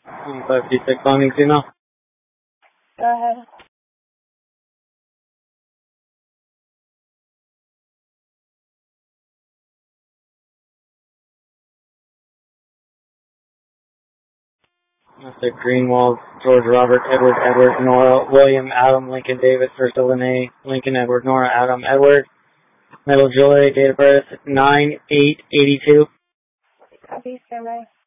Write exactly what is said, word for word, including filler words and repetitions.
twenty-five fifty-six, landing signal. Go ahead. That's it, Greenwald, George, Robert, Edward, Edward, Nora, William, Adam, Lincoln, David, First Lene, Lincoln, Edward, Nora, Adam, Edward, Middle Julie, date of birth, nine eight eighty-two. Copy, standby.